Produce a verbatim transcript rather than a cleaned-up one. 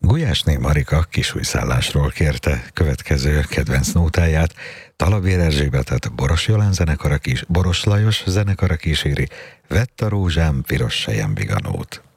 Gulyásné Marika kisújszállásról kérte következő kedvenc nótáját. Talabér Erzsébetet Boros Jolán zenekara kis, Boros Lajos zenekara kíséri, Vett a rózsám piros selyembiganót.